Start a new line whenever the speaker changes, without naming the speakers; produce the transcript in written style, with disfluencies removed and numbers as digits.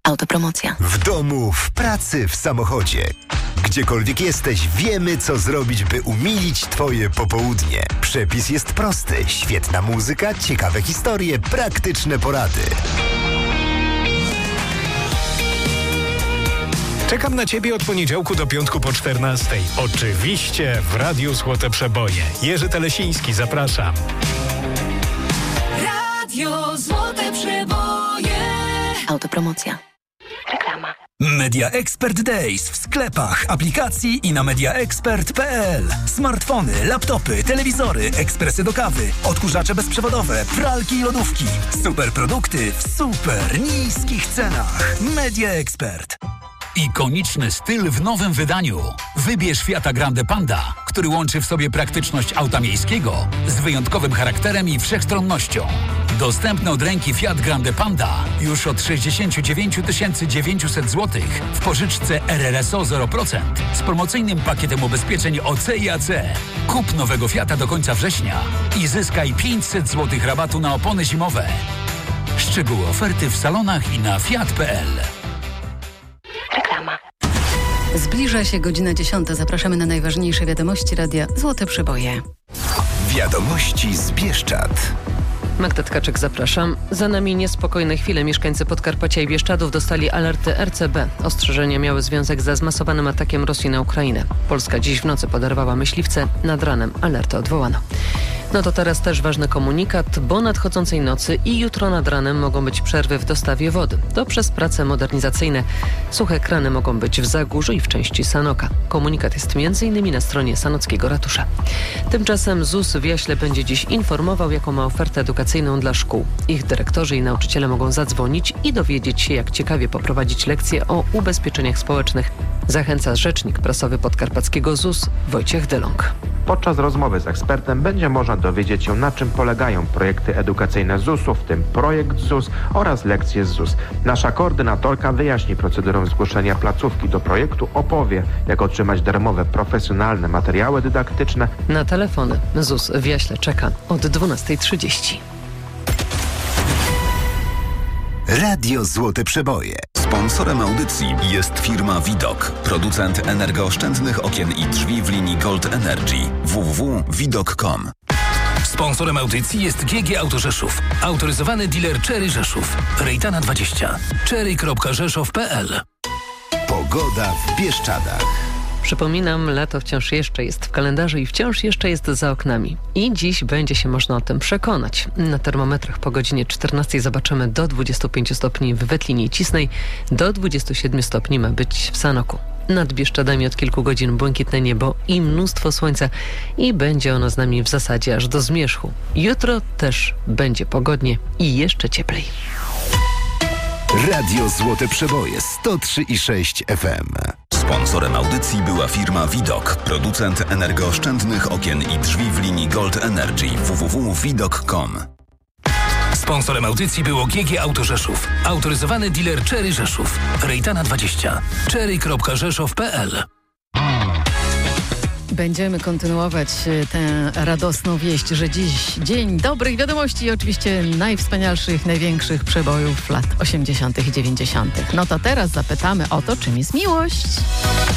Autopromocja.
W domu, w pracy, w samochodzie. Gdziekolwiek jesteś, wiemy, co zrobić, by umilić Twoje popołudnie. Przepis jest prosty. Świetna muzyka, ciekawe historie, praktyczne porady.
Czekam na Ciebie od poniedziałku do piątku po 14:00. Oczywiście w Radiu Złote Przeboje. Jerzy Telesiński, zapraszam.
Radio Złote Przeboje.
Autopromocja. Reklama.
Media Expert Days w sklepach, aplikacji i na mediaexpert.pl. Smartfony, laptopy, telewizory, ekspresy do kawy, odkurzacze bezprzewodowe, pralki i lodówki. Super produkty w super niskich cenach. Media Expert.
Ikoniczny styl w nowym wydaniu. Wybierz Fiata Grande Panda, który łączy w sobie praktyczność auta miejskiego z wyjątkowym charakterem i wszechstronnością. Dostępny od ręki Fiat Grande Panda już od 69 900 zł w pożyczce RRSO 0% z promocyjnym pakietem ubezpieczeń OC i AC. Kup nowego Fiata do końca września i zyskaj 500 zł rabatu na opony zimowe. Szczegóły oferty w salonach i na fiat.pl.
Reklama.
Zbliża się godzina 10. Zapraszamy na najważniejsze wiadomości Radia Złote Przeboje.
Wiadomości z Bieszczad.
Magda Tkaczyk, zapraszam. Za nami niespokojne chwile. Mieszkańcy Podkarpacia i Bieszczadów dostali alerty RCB. Ostrzeżenia miały związek ze zmasowanym atakiem Rosji na Ukrainę. Polska dziś w nocy poderwała myśliwce. Nad ranem alerty odwołano. No to teraz też ważny komunikat, bo nadchodzącej nocy i jutro nad ranem mogą być przerwy w dostawie wody. To przez prace modernizacyjne. Suche krany mogą być w Zagórzu i w części Sanoka. Komunikat jest m.in. na stronie sanockiego ratusza. Tymczasem ZUS w Jaśle będzie dziś informował, jaką ma ofertę edukacyjną dla szkół. Ich dyrektorzy i nauczyciele mogą zadzwonić i dowiedzieć się, jak ciekawie poprowadzić lekcje o ubezpieczeniach społecznych. Zachęca rzecznik prasowy podkarpackiego ZUS Wojciech Dylong.
Podczas rozmowy z ekspertem będzie można dowiedzieć się, na czym polegają projekty edukacyjne ZUS-u, w tym projekt ZUS oraz lekcje z ZUS. Nasza koordynatorka wyjaśni procedurę zgłoszenia placówki do projektu, opowie, jak otrzymać darmowe, profesjonalne materiały dydaktyczne.
Na telefony ZUS w Jaśle czeka od 12:30.
Radio Złote Przeboje.
Sponsorem audycji jest firma Widok, producent energooszczędnych okien i drzwi w linii Gold Energy. www.widok.com.
Sponsorem audycji jest GG Auto Rzeszów. Autoryzowany dealer Chery Rzeszów. Rejtana 20. Chery.rzeszow.pl.
Pogoda w Bieszczadach.
Przypominam, lato wciąż jeszcze jest w kalendarzu i wciąż jeszcze jest za oknami. I dziś będzie się można o tym przekonać. Na termometrach po godzinie 14 zobaczymy do 25 stopni w Wetlinie i Cisnej, do 27 stopni ma być w Sanoku. Nad Bieszczadami od kilku godzin błękitne niebo i mnóstwo słońca i będzie ono z nami w zasadzie aż do zmierzchu. Jutro też będzie pogodnie i jeszcze cieplej.
Radio Złote Przeboje 103,6 FM.
Sponsorem audycji była firma Widok, producent energooszczędnych okien i drzwi w linii Gold Energy. www.widok.com.
Sponsorem audycji było GG Auto Rzeszów. Autoryzowany dealer Chery Rzeszów. Rejtana 20. Chery.rzeszow.pl.
Będziemy kontynuować tę radosną wieść, że dziś dzień dobrych wiadomości i oczywiście najwspanialszych, największych przebojów lat 80. i 90. No to teraz zapytamy o to, czym jest miłość.